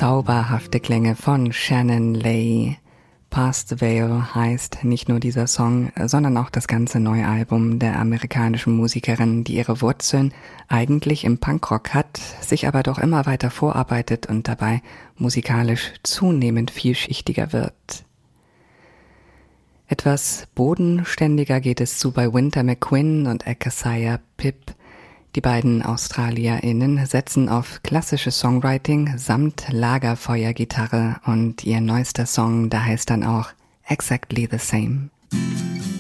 Zauberhafte Klänge von Shannon Lay. Past the Veil heißt nicht nur dieser Song, sondern auch das ganze neue Album der amerikanischen Musikerin, die ihre Wurzeln eigentlich im Punkrock hat, sich aber doch immer weiter vorarbeitet und dabei musikalisch zunehmend vielschichtiger wird. Etwas bodenständiger geht es zu bei Winter McQuinn und Akasiya Pip. Die beiden AustralierInnen setzen auf klassisches Songwriting samt Lagerfeuergitarre und ihr neuester Song, da heißt dann auch Exactly the Same.